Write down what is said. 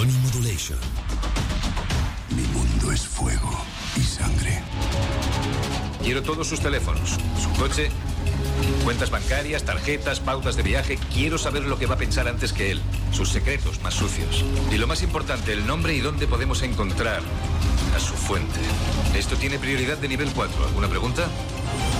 Sony Modulation. Mi mundo es fuego y sangre. Quiero todos sus teléfonos, su coche, cuentas bancarias, tarjetas, pautas de viaje. Quiero saber lo que va a pensar antes que él, sus secretos más sucios. Y lo más importante, el nombre y dónde podemos encontrar a su fuente. Esto tiene prioridad de nivel 4. ¿Alguna pregunta?